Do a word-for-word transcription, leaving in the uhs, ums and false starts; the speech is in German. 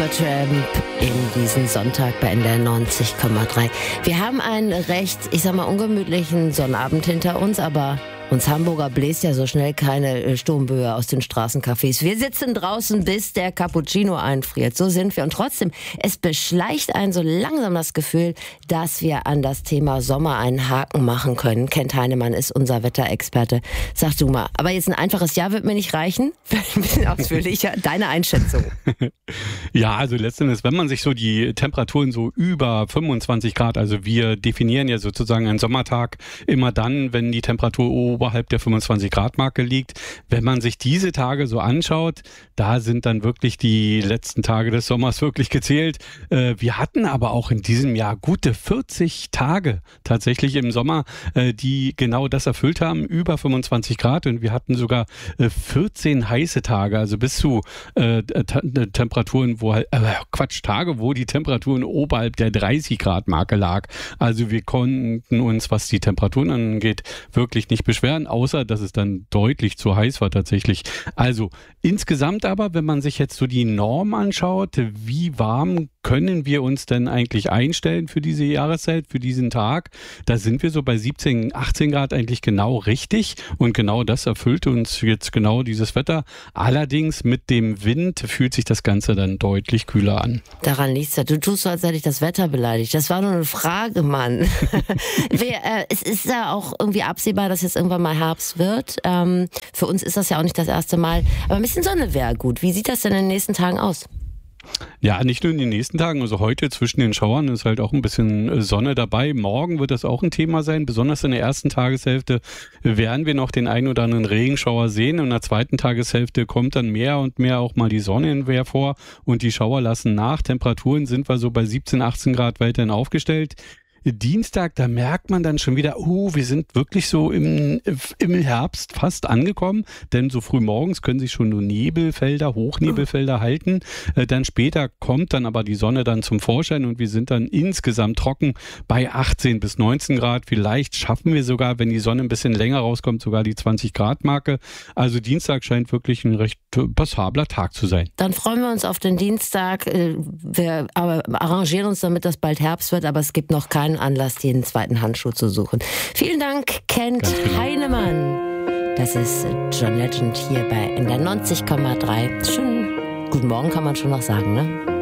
Supertramp in diesen Sonntag bei N D R neunzig Komma drei. Wir haben einen recht, ich sag mal, ungemütlichen Sonnabend hinter uns, aber uns Hamburger bläst ja so schnell keine Sturmböe aus den Straßencafés. Wir sitzen draußen, bis der Cappuccino einfriert. So sind wir. Und trotzdem, es beschleicht einen so langsam das Gefühl, dass wir an das Thema Sommer einen Haken machen können. Kent Heinemann ist unser Wetterexperte. Sag du mal, aber jetzt ein einfaches Ja wird mir nicht reichen? Ein bisschen ausführlicher. Deine Einschätzung. Ja, also letztendlich, wenn man sich so die Temperaturen so über fünfundzwanzig Grad, also wir definieren ja sozusagen einen Sommertag immer dann, wenn die Temperatur oberhalb der fünfundzwanzig Grad Marke liegt. Wenn man sich diese Tage so anschaut, da sind dann wirklich die letzten Tage des Sommers wirklich gezählt. Äh, wir hatten aber auch in diesem Jahr gute vierzig Tage tatsächlich im Sommer, äh, die genau das erfüllt haben, über fünfundzwanzig Grad, und wir hatten sogar äh, vierzehn heiße Tage, also bis zu äh, t- Temperaturen, wo halt, äh, Quatsch, Tage, wo die Temperaturen oberhalb der dreißig Grad Marke lag. Also wir konnten uns, was die Temperaturen angeht, wirklich nicht beschweren, außer dass es dann deutlich zu heiß war tatsächlich. Also insgesamt aber, wenn man sich jetzt so die Norm anschaut, wie warm können wir uns denn eigentlich einstellen für diese Jahreszeit, für diesen Tag? Da sind wir so bei siebzehn, achtzehn Grad eigentlich genau richtig, und genau das erfüllt uns jetzt genau dieses Wetter. Allerdings mit dem Wind fühlt sich das Ganze dann deutlich kühler an. Daran liegt's ja. Du tust so, als hätte ich das Wetter beleidigt. Das war nur eine Frage, Mann. Wir, äh, es ist ja auch irgendwie absehbar, dass jetzt irgendwann mal Herbst wird. Ähm, für uns ist das ja auch nicht das erste Mal. Aber ein bisschen Sonne wäre gut. Wie sieht das denn in den nächsten Tagen aus? Ja, nicht nur in den nächsten Tagen, also heute zwischen den Schauern ist halt auch ein bisschen Sonne dabei. Morgen wird das auch ein Thema sein, besonders in der ersten Tageshälfte werden wir noch den einen oder anderen Regenschauer sehen, und in der zweiten Tageshälfte kommt dann mehr und mehr auch mal die Sonne vor, und die Schauer lassen nach. Temperaturen sind wir so bei siebzehn, achtzehn Grad weiterhin aufgestellt. Dienstag, da merkt man dann schon wieder, oh, wir sind wirklich so im, im Herbst fast angekommen, denn so früh morgens können sich schon nur Nebelfelder, Hochnebelfelder halten. Äh, dann später kommt dann aber die Sonne dann zum Vorschein, und wir sind dann insgesamt trocken bei achtzehn bis neunzehn Grad. Vielleicht schaffen wir sogar, wenn die Sonne ein bisschen länger rauskommt, sogar die zwanzig Grad Marke. Also Dienstag scheint wirklich ein recht passabler Tag zu sein. Dann freuen wir uns auf den Dienstag. Wir arrangieren uns damit, dass bald Herbst wird, aber es gibt noch keinen Anlass, den zweiten Handschuh zu suchen. Vielen Dank, Kent genau. Heinemann. Das ist John Legend hier bei N D R neunzig Komma drei. Schönen guten Morgen kann man schon noch sagen, ne?